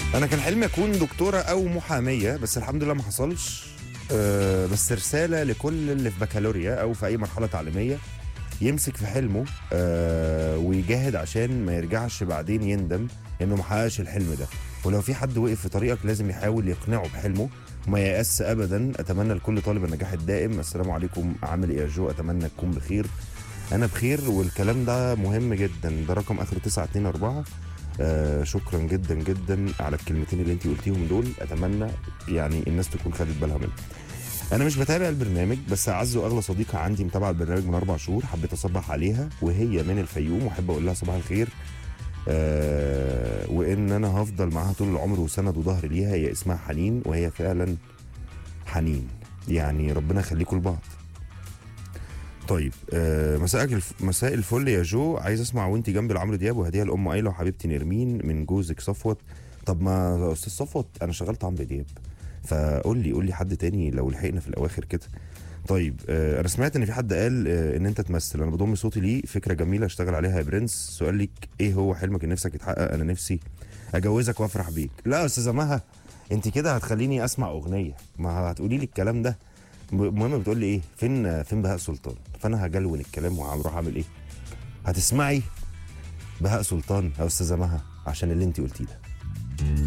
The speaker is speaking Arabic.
انا كان حلمي اكون دكتوره او محاميه، بس الحمد لله ما حصلش. بس رساله لكل اللي في بكالوريا او في اي مرحله تعليميه، يمسك في حلمه ويجاهد عشان ما يرجعش بعدين يندم انه ما حققش الحلم ده. ولو في حد وقف في طريقك لازم يحاول يقنعه بحلمه وما ييأس ابدا. اتمنى لكل طالب النجاح الدائم. السلام عليكم، عامل ايه يا جو؟ اتمنى تكون بخير. انا بخير، والكلام ده مهم جدا. ده رقم اخره 924. شكرا جدا جدا على الكلمتين اللي انت قلتيهم دول. اتمنى يعني الناس تكون خدت بالها منهم. انا مش بتابع البرنامج، بس اعز واغلى صديقه عندي متابعه البرنامج من 4 شهور. حبيت اصبح عليها وهي من الفيوم، واحب اقول لها صباح الخير. وان انا هفضل معاها طول العمر وسند وظهر ليها. هي اسمها حنين، وهي فعلا حنين. يعني ربنا يخليكم لبعض. طيب مساء الفل يا جو. عايز اسمع وانت جنب لعمرو دياب، وهديه لام ايلا وحبيبتي نرمين من جوزك صفوت. طب ما استاذ صفوت، انا شغلت عمرو دياب، قول لي حد تاني لو لحقنا في الاواخر كده. طيب انا سمعت ان في حد قال ان انت تمثل. انا بضم صوتي ليه، فكره جميله اشتغل عليها يا برنس. سؤال ليك، ايه هو حلمك اللي نفسك يتحقق؟ انا نفسي اجوزك وافرح بيك. لا يا استاذه مها، انت كده هتخليني اسمع اغنيه، ما هتقولي لي الكلام ده. المهم بتقول لي ايه، فين بهاء سلطان؟ فانا هجلون الكلام وهروح اعمل ايه؟ هتسمعي بهاء سلطان يا استاذه مها عشان اللي انت قلتيه ده.